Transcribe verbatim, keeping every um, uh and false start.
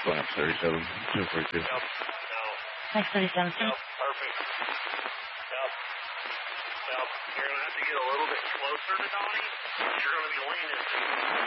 Flap thirty-seven, two forty-two. Yep. No. Next thirty-seven. Yep. Perfect. Yep. Yep. You're going to have to get a little bit closer to Donnie. You're going to be leaning.